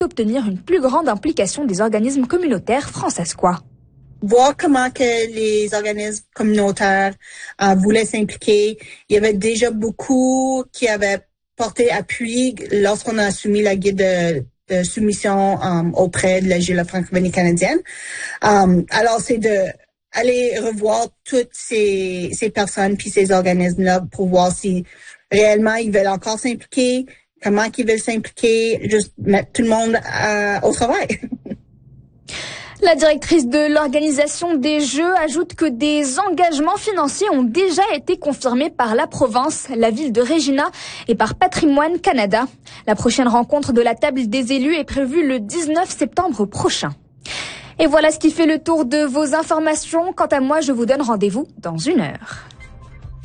d'obtenir une plus grande implication des organismes communautaires francescois. Voir comment que les organismes communautaires voulaient s'impliquer. Il y avait déjà beaucoup qui avaient porté appui lorsqu'on a soumis la guide de soumission auprès de la GILA francophonie canadienne. Alors, c'est de aller revoir toutes ces personnes puis ces organismes-là pour voir si réellement ils veulent encore s'impliquer, comment qu'ils veulent s'impliquer, juste mettre tout le monde au travail. La directrice de l'organisation des Jeux ajoute que des engagements financiers ont déjà été confirmés par la province, la ville de Regina et par Patrimoine Canada. La prochaine rencontre de la table des élus est prévue le 19 septembre prochain. Et voilà ce qui fait le tour de vos informations. Quant à moi, je vous donne rendez-vous dans 1 heure.